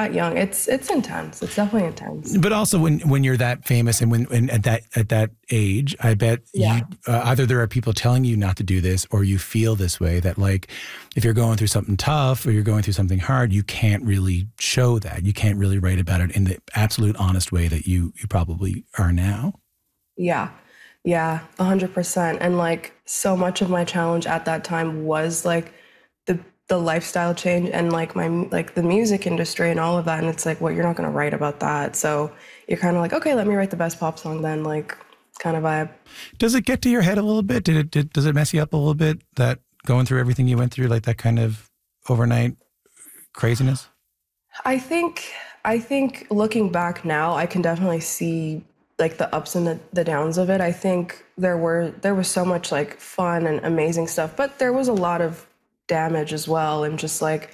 that young. It's intense. It's definitely intense. But also when you're that famous and when at that age, I bet you either there are people telling you not to do this or you feel this way that like if you're going through something tough or you're going through something hard, you can't really show that. You can't really write about it in the absolute honest way that you probably are now. Yeah. Yeah, 100%. And like so much of my challenge at that time was like the lifestyle change and like the music industry and all of that. And it's like, well, you're not going to write about that. So you're kind of like, okay, let me write the best pop song then, like kind of vibe. Does it get to your head a little bit? Does it mess you up a little bit, that going through everything you went through, like that kind of overnight craziness? I think looking back now, I can definitely see like the ups and the downs of it. I think there was so much like fun and amazing stuff, but there was a lot of damage as well. And just like,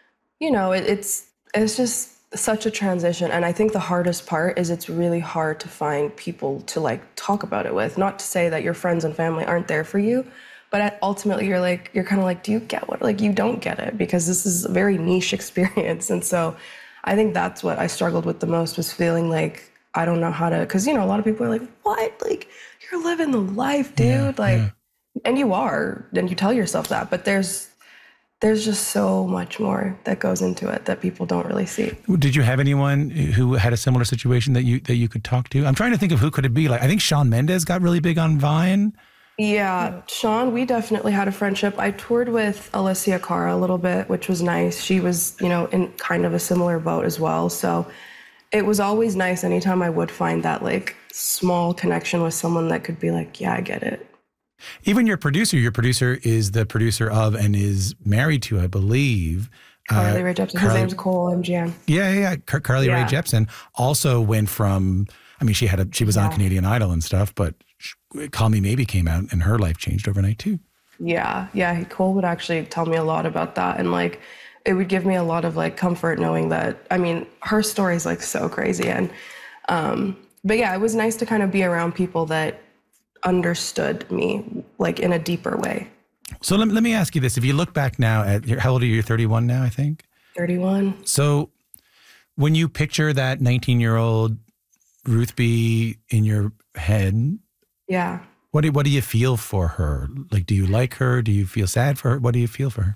it's just such a transition. And I think the hardest part is it's really hard to find people to like talk about it with. Not to say that your friends and family aren't there for you, but ultimately you're kind of like, do you get what, like you don't get it because this is a very niche experience. And so I think that's what I struggled with the most, was feeling like, I don't know how to, because, a lot of people are like, what? Like, you're living the life, dude. And you are, and you tell yourself that, but there's just so much more that goes into it that people don't really see. Did you have anyone who had a similar situation that you could talk to? I'm trying to think of who could it be. Like, I think Shawn Mendes got really big on Vine. Yeah, Shawn, we definitely had a friendship. I toured with Alessia Cara a little bit, which was nice. She was, in kind of a similar boat as well. So it was always nice anytime I would find that like small connection with someone that could be like, yeah, I get it. Even your producer is the producer of and is married to, I believe, Carly Rae Jepsen. His name's Cole MGM. Yeah. Carly Rae Jepsen also went from, I mean, she was on Canadian Idol and stuff, but Call Me Maybe came out and her life changed overnight too. Yeah. Cole would actually tell me a lot about that. And like, it would give me a lot of like comfort knowing that, I mean, her story is like so crazy. And, but yeah, it was nice to kind of be around people that understood me like in a deeper way. So let me ask you this. If you look back now at how old are you? You're 31 now, I think. 31. So when you picture that 19-year-old Ruth B in your head, yeah. What do you feel for her? Like, do you like her? Do you feel sad for her? What do you feel for her?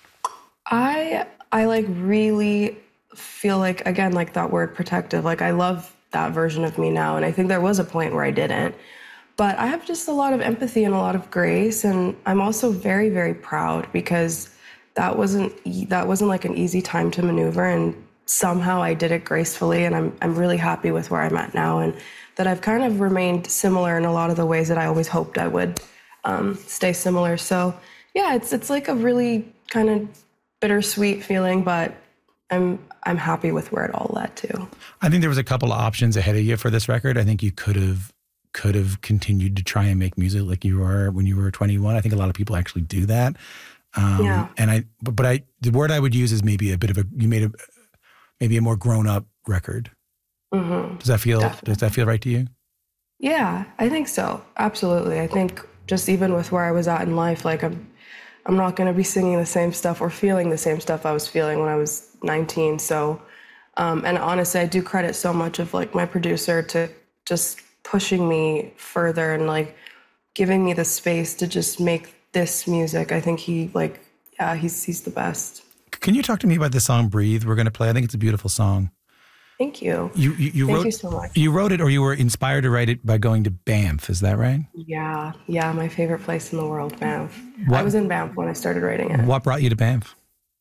I like really feel like, again, like that word protective, like I love that version of me now. And I think there was a point where I didn't, but I have just a lot of empathy and a lot of grace. And I'm also very, very proud because that wasn't like an easy time to maneuver. And somehow I did it gracefully. And I'm really happy with where I'm at now. And that I've kind of remained similar in a lot of the ways that I always hoped I would stay similar. So yeah, it's like a really kind of bittersweet feeling, but I'm happy with where it all led to. I think there was a couple of options ahead of you for this record. I think you could have continued to try and make music like you were when you were 21. I think a lot of people actually do that. And the word I would use is maybe you made maybe a more grown up record. Mm-hmm. Does that feel right to you? Yeah, I think so. Absolutely. I think just even with where I was at in life, like I'm not going to be singing the same stuff or feeling the same stuff I was feeling when I was 19. So, and honestly, I do credit so much of like my producer to just pushing me further and like giving me the space to just make this music. I think he's the best. Can you talk to me about the song Breathe we're going to play? I think it's a beautiful song. Thank you. Thank you so much. You wrote it, or you were inspired to write it by going to Banff. Is that right? Yeah. My favorite place in the world, Banff. I was in Banff when I started writing it. What brought you to Banff?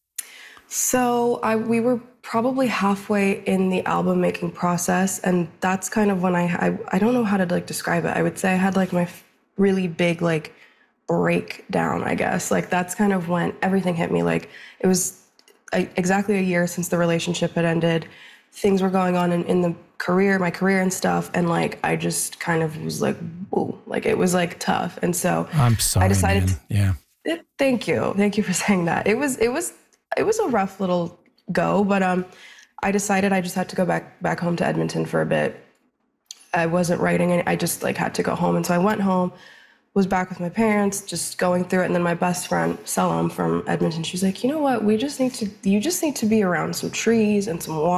So we were probably halfway in the album making process, and that's kind of when I don't know how to like describe it. I would say I had like my really big like breakdown, I guess. Like that's kind of when everything hit me. Like it was exactly a year since the relationship had ended. Things were going on in my career and stuff. And like, I just kind of was like, whoa, like it was like tough. And so I'm sorry, I decided, Thank you. Thank you for saying that. It was a rough little go, but I decided I just had to go back home to Edmonton for a bit. I wasn't writing and I just like had to go home. And so I went home, was back with my parents, just going through it. And then my best friend, Selim from Edmonton, she's like, you know what? You just need to be around some trees and some water.